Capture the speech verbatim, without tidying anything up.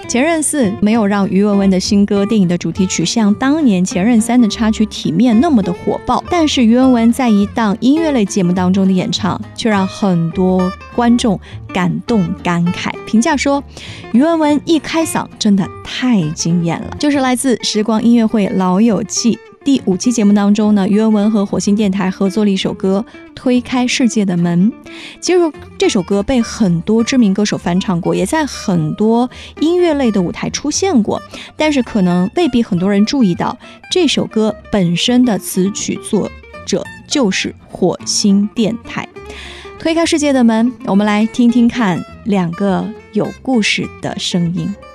前任四没有让于文文的新歌电影的主题曲像当年前任三的插曲体面那么的火爆，但是于文文在一档音乐类节目当中的演唱却让很多观众感动感慨，评价说于文文一开嗓真的太惊艳了。就是来自时光音乐会老友记第五期节目当中呢，于文文和火星电台合作了一首歌《推开世界的门》。其实这首歌被很多知名歌手翻唱过，也在很多音乐类的舞台出现过，但是可能未必很多人注意到这首歌本身的词曲作者就是火星电台。推开世界的门，我们来听听看两个有故事的声音。